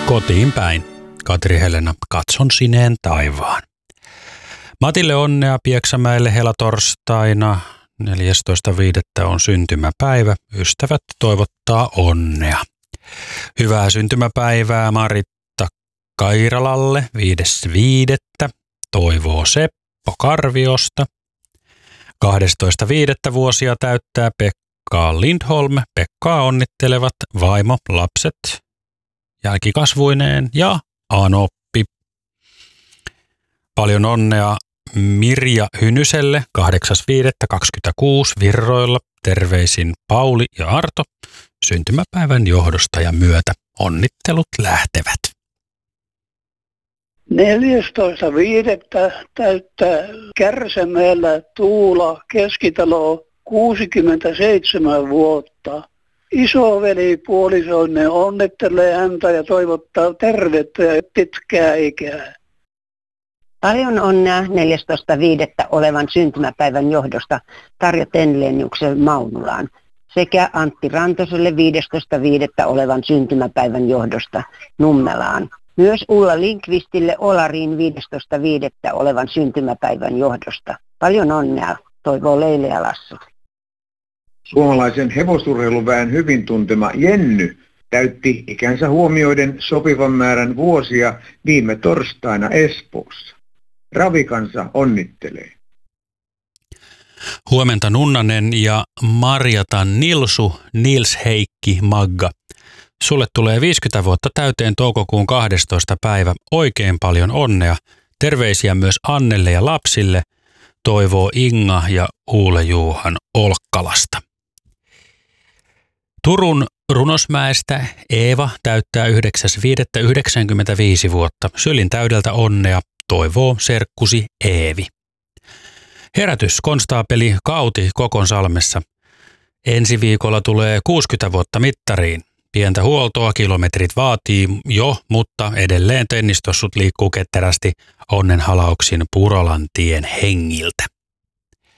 Kotiin päin. Katri Helena, katson sineen taivaan. Matille onnea Pieksämäelle helatorstaina. 14.5. on syntymäpäivä. Ystävät toivottaa onnea. Hyvää syntymäpäivää Maritta Kairalalle 5.5. Toivoo Seppo Karviosta. 12.5. vuosia täyttää Pekka Lindholm. Pekkaa onnittelevat vaimo, lapset, jälkikasvuineen ja Anoppi. Paljon onnea Mirja Hynyselle 8.5.26 Virroilla. Terveisin Pauli ja Arto syntymäpäivän johdosta ja myötä. Onnittelut lähtevät. 14.5. täyttää Kärsämäellä Tuula Keskitalo 67 vuotta. Isoveli puolisoinen onnittelee häntä ja toivottaa tervettä ja pitkää ikää. Paljon onnea 14.5. olevan syntymäpäivän johdosta Tarja Tenleniuksen Maunulaan sekä Antti Rantoselle 15.5. olevan syntymäpäivän johdosta Nummelaan. Myös Ulla Lindqvistille Olariin 15.5. olevan syntymäpäivän johdosta. Paljon onnea, toivoo Leile ja Lassu. Suomalaisen hevosurheiluväen hyvin tuntema Jenny täytti ikänsä huomioiden sopivan määrän vuosia viime torstaina Espoossa. Ravikansa onnittelee. Huomenta Nunnanen ja Marjata Nilsu, Nils Heikki Magga. Sulle tulee 50 vuotta täyteen toukokuun 12. päivä. Oikein paljon onnea. Terveisiä myös Annelle ja lapsille, toivoo Inga ja Uule Juuhan Olkkalasta. Turun Runosmäestä Eeva täyttää 9.5.95 vuotta. Sylin täydeltä onnea, toivoo serkkusi Eevi. Herätys konstaapeli Kauti Kokonsalmessa. Ensi viikolla tulee 60 vuotta mittariin. Pientä huoltoa kilometrit vaatii jo, mutta edelleen tennistossut liikkuu ketterästi onnenhalauksin Purolantien hengiltä.